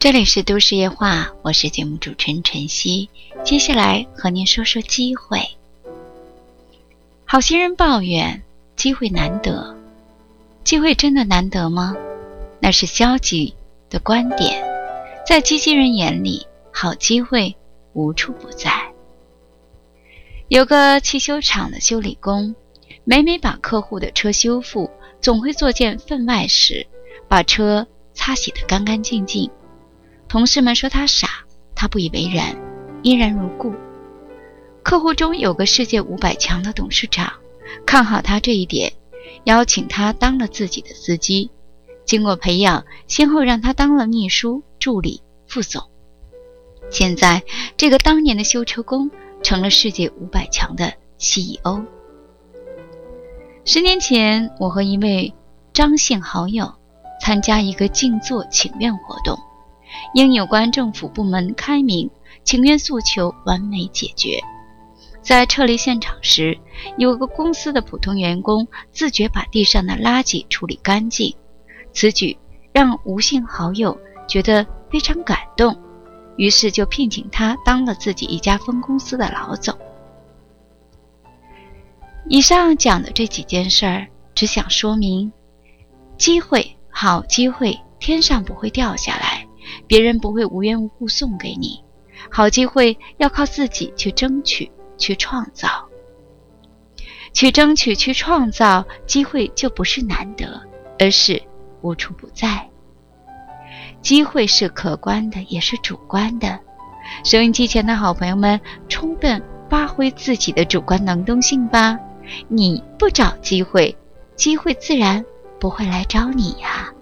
这里是都市夜话，我是节目主持人晨曦。接下来和您说说机会。好些人抱怨机会难得，机会真的难得吗？那是消极的观点。在积极人眼里，好机会无处不在。有个汽修厂的修理工，每把客户的车修复，总会做件分外事，把车擦洗得干干净净。同事们说他傻，他不以为然，依然如故。客户中有个世界500强的董事长，看好他这一点，邀请他当了自己的司机。经过培养，先后让他当了秘书、助理、副总。现在这个当年的修车工成了世界500强的 CEO。10年前，我和一位张姓好友参加一个静坐请愿活动，因有关政府部门开明，请愿诉求完美解决。在撤离现场时，有个公司的普通员工自觉把地上的垃圾处理干净，此举让吴姓好友觉得非常感动，于是就聘请他当了自己一家分公司的老总。以上讲的这几件事儿，只想说明，机会，好机会，天上不会掉下来，别人不会无缘无故送给你，好机会要靠自己去争取，去创造。去争取，去创造，机会就不是难得，而是无处不在。机会是客观的，也是主观的。收音机前的好朋友们，充分发挥自己的主观能动性吧。你不找机会，机会自然不会来找你呀。